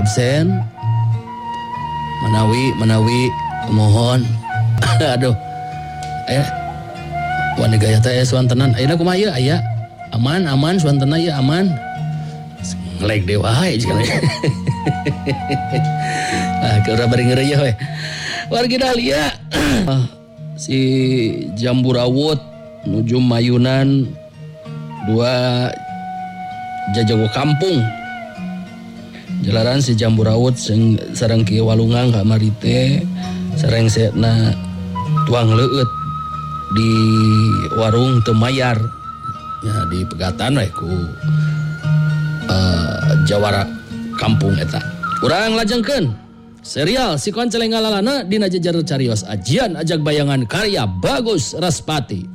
absen. Menawi mohon. Aduh. Wani gaya teh swantenan. Ayeuna kumaha ieu aya? Aman swantena ieu aman. Ngeleg dewa wae cenah. Keur bari ngeureuy we. Wargi Dahlia. Si Jambu Rawut nuju mayunan 2 jajago kampung. Jalaran si Jambu Rawut sareng kieu walungang kamari teh sareng setna tuang leueut di warung teu mayar. Ya di pegatan we ku jawara kampung eta. Urang lajengkeun serial Si Konceleng Ngalalana dina jejer carios ajian ajag bayangan karya Bagus Raspati.